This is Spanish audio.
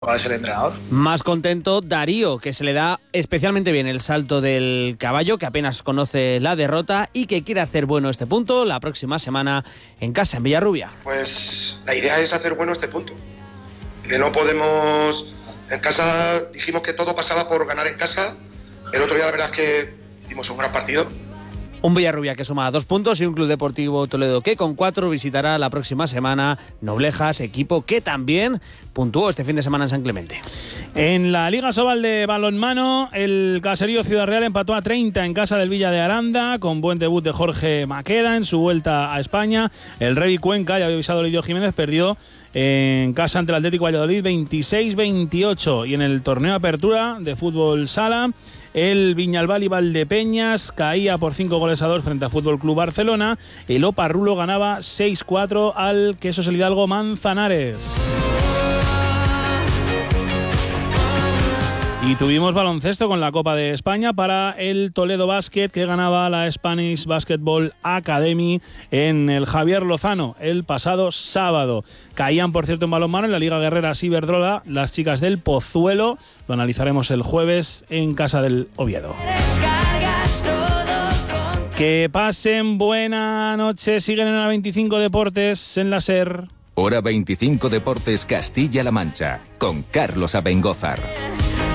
va a ser el entrenador. Más contento Darío, que se le da especialmente bien el salto del caballo, que apenas conoce la derrota y que quiere hacer bueno este punto la próxima semana en casa, en Villarrubia. Pues la idea es hacer bueno este punto. Que no podemos... En casa dijimos que todo pasaba por ganar en casa. El otro día la verdad es que hicimos un gran partido. Un Villarrubia que suma 2 puntos y un Club Deportivo Toledo que con 4 visitará la próxima semana Noblejas, equipo que también puntuó este fin de semana en San Clemente. En la Liga Sobal de balonmano, el Caserío Ciudad Real empató a 30 en casa del Villa de Aranda, con buen debut de Jorge Maqueda en su vuelta a España. El Revi Cuenca, ya había avisado Lidio Jiménez, perdió en casa ante el Atlético Valladolid 26-28. Y en el torneo Apertura de fútbol sala, el Viñalbal y Valdepeñas caía por 5 goles a 2 frente a Fútbol Club Barcelona. El Oparrulo ganaba 6-4 al Quesos el Hidalgo Manzanares. Y tuvimos baloncesto con la Copa de España para el Toledo Basket, que ganaba la Spanish Basketball Academy en el Javier Lozano el pasado sábado. Caían, por cierto, en balonmano en la Liga Guerrera Iberdrola las chicas del Pozuelo. Lo analizaremos el jueves en casa del Oviedo. Que pasen buena noche. Siguen en la 25 Deportes en la SER. Hora 25 Deportes Castilla-La Mancha con Carlos Abengózar.